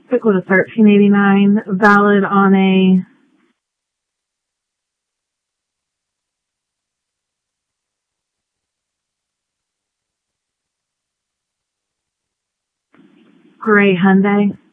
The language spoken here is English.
Stick with a $13.89, valid on a gray Hyundai.